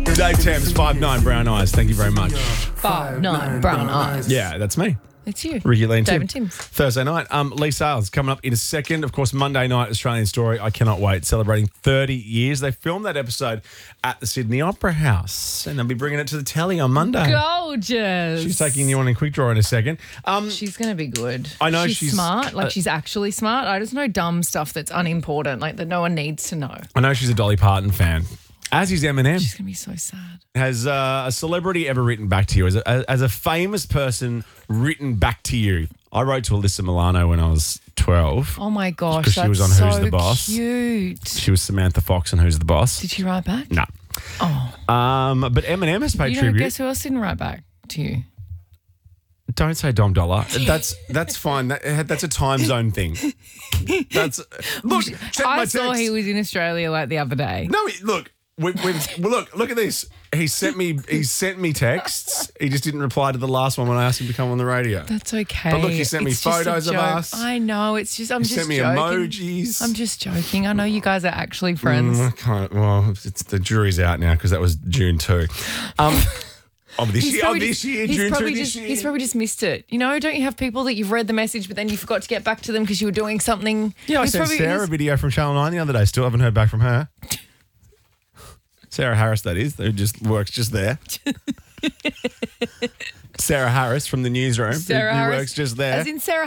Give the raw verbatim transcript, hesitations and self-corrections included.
Dave Thames, five nine brown eyes. Thank you very much. Five, nine, brown eyes. Yeah, that's me. It's you. Ricky Lee and Dave Tim. and Tim's. Thursday night. Um, Lee Sales coming up in a second. Of course, Monday night, Australian Story. I cannot wait. Celebrating thirty years. They filmed that episode at the Sydney Opera House, and they'll be bringing it to the telly on Monday. Gorgeous. She's taking you on in quick draw in a second. Um, She's going to be good. I know she's, she's- smart. Like, uh, she's actually smart. I just know dumb stuff that's unimportant, like that no one needs to know. I know she's a Dolly Parton fan, as is Eminem. She's going to be so sad. Has uh, a celebrity ever written back to you? As a, as a famous person written back to you? I wrote to Alyssa Milano when I was twelve. Oh, my gosh. Because she That's was on so Who's the Boss. cute. She was Samantha Fox on Who's the Boss. Did she write back? No. Oh. Um, but Eminem has paid You know, tribute. guess who else didn't write back to you? Don't say Dom Dollar. That's that's fine. That, that's a time zone thing. That's look. Check I my saw text. he was in Australia like the other day. No, he- look. We, we've, well, look, look at this. He sent me. He sent me texts. He just didn't reply to the last one when I asked him to come on the radio. That's okay. But look, he sent me It's just a photos of joke. us. I know. It's just, I'm He just sent me joking. emojis. I'm just joking. I know you guys are actually friends. Mm, I can't. Well, it's, the jury's out now because that was June two. Um, of this year. Of probably this just- year. he's June two probably this just, year. He's probably just missed it. You know, don't you have people that you've read the message but then you forgot to get back to them because you were doing something? Yeah, I He's sent probably- Sarah a he's- video from Channel nine the other day. Still haven't heard back from her. Sarah Harris, that is, who just works just there. Sarah Harris from the newsroom, who- Sarah who Harris, works just there. As in Sarah